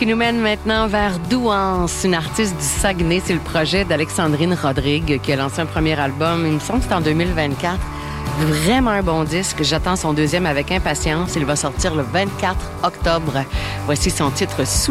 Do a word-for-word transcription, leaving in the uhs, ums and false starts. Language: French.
Qui nous mène maintenant vers Douance, une artiste du Saguenay. C'est le projet d'Alexandrine Rodrigue qui a lancé un premier album, il me semble que c'est en deux mille vingt-quatre. Vraiment un bon disque. J'attends son deuxième avec impatience. Il va sortir le vingt-quatre octobre. Voici son titre « Souci ».